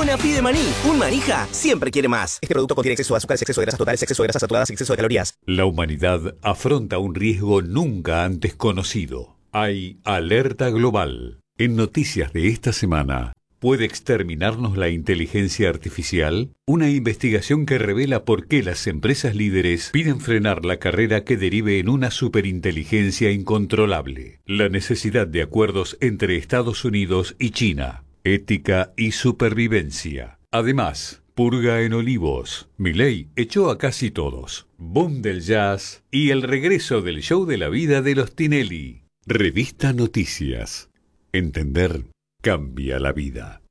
Una ají de maní. Un manija siempre quiere más. Este producto contiene exceso de azúcares, exceso de grasas totales, exceso de grasas saturadas y exceso de calorías. La humanidad afronta un riesgo nunca antes conocido. Hay alerta global. En noticias de esta semana, ¿puede exterminarnos la inteligencia artificial? Una investigación que revela por qué las empresas líderes piden frenar la carrera que derive en una superinteligencia incontrolable. La necesidad de acuerdos entre Estados Unidos y China. Ética y supervivencia. Además, purga en Olivos. Milei echó a casi todos. Boom del jazz y el regreso del show de la vida de los Tinelli. Revista Noticias. Entender cambia la vida.